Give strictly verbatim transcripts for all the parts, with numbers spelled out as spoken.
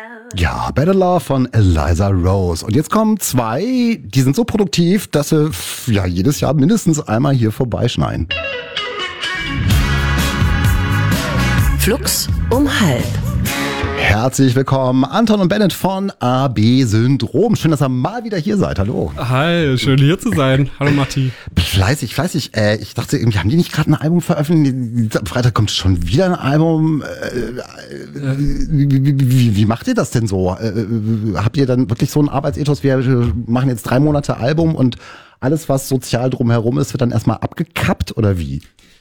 Ja, Better Love von Eliza Rose. Und jetzt kommen zwei, die sind so produktiv, dass sie ja jedes Jahr mindestens einmal hier vorbeischneien. Flux um halb. Herzlich willkommen, Anton und Bennett von A B Syndrom. Schön, dass ihr mal wieder hier seid. Hallo. Hi, schön hier zu sein. Hallo Matti. Fleißig, fleißig. Äh, ich dachte, irgendwie haben die nicht gerade ein Album veröffentlicht? Am Freitag kommt schon wieder ein Album. Äh, äh, wie, wie, wie, wie macht ihr das denn so? Äh, habt ihr dann wirklich so einen Arbeitsethos? Wir machen jetzt drei Monate Album und alles, was sozial drumherum ist, wird dann erstmal abgekappt oder wie?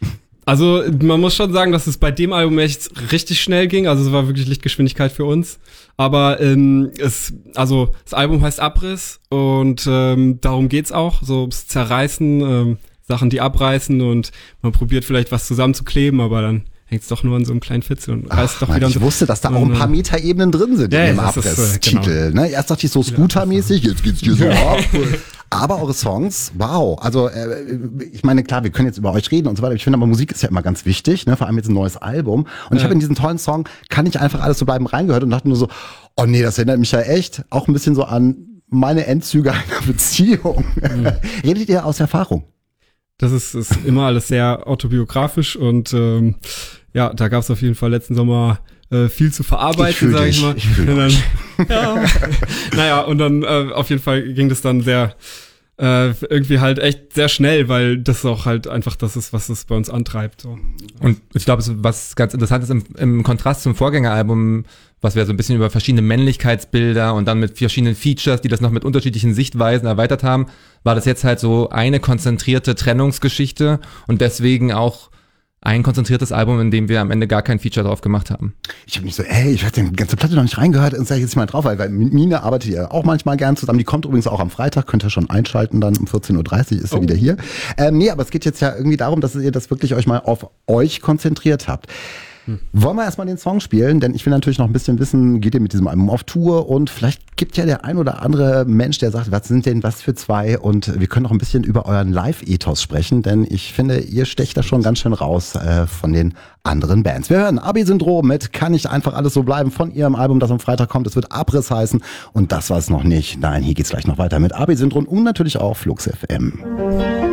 Also man muss schon sagen, dass es bei dem Album echt richtig schnell ging. Also es war wirklich Lichtgeschwindigkeit für uns. Aber ähm, es, also das Album heißt Abriss und ähm, darum geht's auch. So das Zerreißen, ähm, Sachen, die abreißen und man probiert vielleicht was zusammenzukleben, aber dann hängt es doch nur an so einem kleinen Fitzel und reißt Ach, doch wieder. Ich so. wusste, dass da auch ein paar Metaebenen drin sind ja, in dem das ist, Abriss-Titel. äh, genau. Ne? Erst dachte ich so Scooter-mäßig, jetzt geht's hier so ab. Aber eure Songs, wow. Also äh, ich meine, klar, wir können jetzt über euch reden und so weiter. Ich finde aber Musik ist ja immer ganz wichtig, ne? Vor allem jetzt ein neues Album. Und ja. ich habe in diesen tollen Song, kann ich einfach alles so bleiben, reingehört und dachte nur so, oh nee, das erinnert mich ja echt auch ein bisschen so an meine Endzüge einer Beziehung. Mhm. Redet ihr aus Erfahrung? Das ist, ist immer alles sehr autobiografisch und ähm, ja, da gab es auf jeden Fall letzten Sommer äh, viel zu verarbeiten, sage ich mal. Ich fühl und dann, ja. Naja, und dann äh, auf jeden Fall ging das dann sehr äh, irgendwie halt echt sehr schnell, weil das auch halt einfach das ist, was es bei uns antreibt. So. Und ich glaube, was ganz interessant ist im, im Kontrast zum Vorgängeralbum, was wir so ein bisschen über verschiedene Männlichkeitsbilder und dann mit verschiedenen Features, die das noch mit unterschiedlichen Sichtweisen erweitert haben, war das jetzt halt so eine konzentrierte Trennungsgeschichte und deswegen auch ein konzentriertes Album, in dem wir am Ende gar kein Feature drauf gemacht haben. Ich habe mich so, ey, ich habe die ganze Platte noch nicht reingehört und sage jetzt mal drauf, weil, weil Mine arbeitet ja auch manchmal gern zusammen. Die kommt übrigens auch am Freitag, könnt ihr schon einschalten, dann um vierzehn Uhr dreißig ist sie oh. wieder hier. Ähm, nee, aber es geht jetzt ja irgendwie darum, dass ihr das wirklich euch mal auf euch konzentriert habt. Hm. Wollen wir erstmal den Song spielen? Denn ich will natürlich noch ein bisschen wissen, geht ihr mit diesem Album auf Tour? Und vielleicht gibt ja der ein oder andere Mensch, der sagt, was sind denn was für zwei? Und wir können noch ein bisschen über euren Live-Ethos sprechen, denn ich finde, ihr stecht da schon ganz schön raus äh, von den anderen Bands. Wir hören A B Syndrom mit Kann nicht einfach alles so bleiben von ihrem Album, das am Freitag kommt. Es wird Abriss heißen. Und das war es noch nicht. Nein, hier geht's gleich noch weiter mit A B Syndrom und natürlich auch Flux F M.